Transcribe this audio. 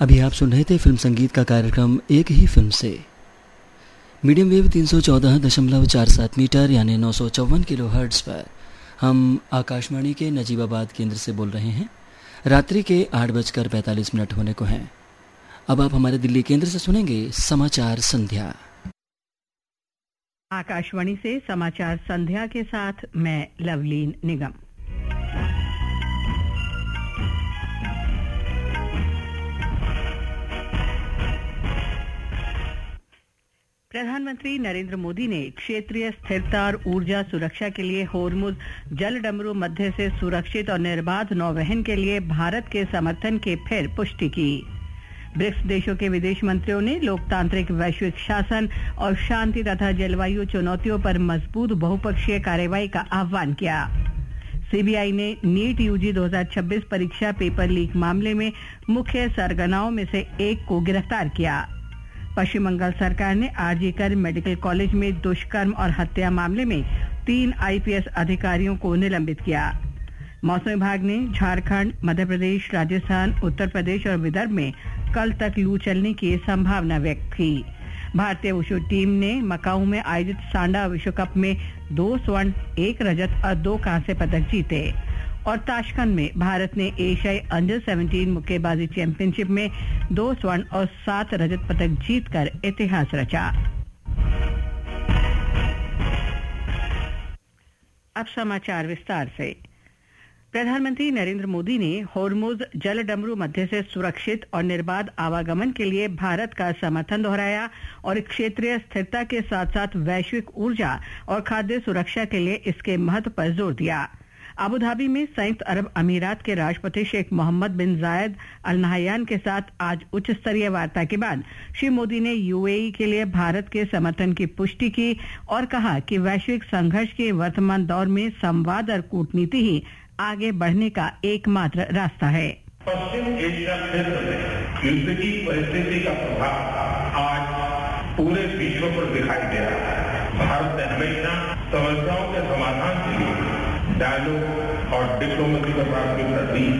अभी आप सुन रहे थे फिल्म संगीत का कार्यक्रम एक ही फिल्म से। मीडियम वेव 314.47 मीटर यानी 954 किलोहर्ट्ज़ पर हम आकाशवाणी के नजीबाबाद केंद्र से बोल रहे हैं। रात्रि के 8:45 होने को हैं। अब आप हमारे दिल्ली केंद्र से सुनेंगे समाचार संध्या। आकाशवाणी से समाचार संध्या के साथ मैं लवलीन निगम। प्रधानमंत्री नरेंद्र मोदी ने क्षेत्रीय स्थिरता और ऊर्जा सुरक्षा के लिए होर्मुज जलडमरू मध्य से सुरक्षित और निर्बाध नौवहन के लिए भारत के समर्थन की फिर पुष्टि की। ब्रिक्स देशों के विदेश मंत्रियों ने लोकतांत्रिक वैश्विक शासन और शांति तथा जलवायु चुनौतियों पर मजबूत बहुपक्षीय कार्रवाई का आह्वान किया। सीबीआई ने नीट यूजी 2026 परीक्षा पेपर लीक मामले में मुख्य सरगनाओं में से एक को गिरफ्तार किया। पश्चिम बंगाल सरकार ने आरजीकर मेडिकल कॉलेज में दुष्कर्म और हत्या मामले में 3 आईपीएस अधिकारियों को निलंबित किया। मौसम विभाग ने झारखंड, मध्य प्रदेश, राजस्थान, उत्तर प्रदेश और विदर्भ में कल तक लू चलने की संभावना व्यक्त की। भारतीय वुशु टीम ने मकाऊ में आयोजित सांडा विश्व कप में 2 स्वर्ण, 1 रजत और 2 कांस्य पदक जीते। और ताशकंद में भारत ने एशियाई अंडर 17 मुक्केबाजी चैंपियनशिप में 2 स्वर्ण और 7 रजत पदक जीतकर इतिहास रचा। अब समाचार विस्तार से। प्रधानमंत्री नरेंद्र मोदी ने होर्मुज जलडमरू मध्य से सुरक्षित और निर्बाध आवागमन के लिए भारत का समर्थन दोहराया और क्षेत्रीय स्थिरता के साथ साथ वैश्विक ऊर्जा और खाद्य सुरक्षा के लिए इसके महत्व पर जोर दिया। अबू धाबी में संयुक्त अरब अमीरात के राष्ट्रपति शेख मोहम्मद बिन जायद अल नहयान के साथ आज उच्च स्तरीय वार्ता के बाद श्री मोदी ने यूएई के लिए भारत के समर्थन की पुष्टि की और कहा कि वैश्विक संघर्ष के वर्तमान दौर में संवाद और कूटनीति ही आगे बढ़ने का एकमात्र रास्ता है। पश्चिम एशिया क्षेत्र में युद्ध की परिस्थिति का प्रभाव आज पूरे विश्व पर दिखाई दे रहा है। भारत ने हमेशा समस्याओं के समाधान के लिए डायलॉग और डिप्लोमेसी को प्राथमिकता दी।